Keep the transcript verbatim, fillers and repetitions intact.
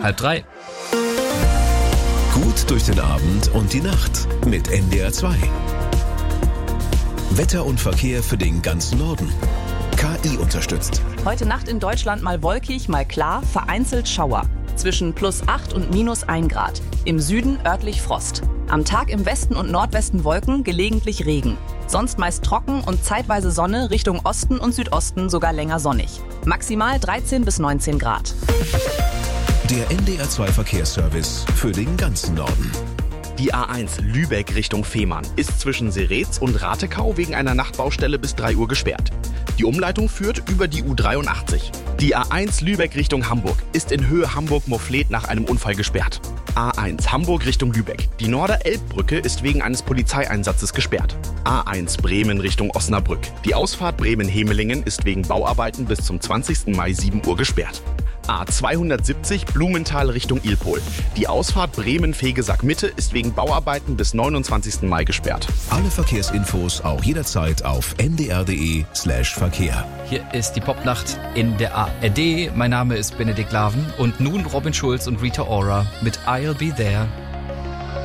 halb drei. Gut durch den Abend und die Nacht mit N D R zwei. Wetter und Verkehr für den ganzen Norden. K I unterstützt. Heute Nacht in Deutschland mal wolkig, mal klar, vereinzelt Schauer. Zwischen plus acht und minus ein Grad. Im Süden örtlich Frost. Am Tag im Westen und Nordwesten Wolken, gelegentlich Regen. Sonst meist trocken und zeitweise Sonne, Richtung Osten und Südosten sogar länger sonnig. Maximal dreizehn bis neunzehn Grad. Der N D R zwei Verkehrsservice für den ganzen Norden. Die A eins Lübeck Richtung Fehmarn ist zwischen Seretz und Ratekau wegen einer Nachtbaustelle bis drei Uhr gesperrt. Die Umleitung führt über die U dreiundachtzig. Die A eins Lübeck Richtung Hamburg ist in Höhe Hamburg-Mofflet nach einem Unfall gesperrt. A eins Hamburg Richtung Lübeck. Die Norder-Elbbrücke ist wegen eines Polizeieinsatzes gesperrt. A eins Bremen Richtung Osnabrück. Die Ausfahrt Bremen-Hemelingen ist wegen Bauarbeiten bis zum zwanzigsten Mai sieben Uhr gesperrt. A zweihundertsiebzig Blumenthal Richtung Ilpol. Die Ausfahrt Bremen-Fegesack-Mitte ist wegen Bauarbeiten bis neunundzwanzigsten Mai gesperrt. Alle Verkehrsinfos auch jederzeit auf n d r punkt d e slash Verkehr. Hier ist die Popnacht in der A R D. Mein Name ist Benedikt Laven und nun Robin Schulz und Rita Ora mit I'll Be There.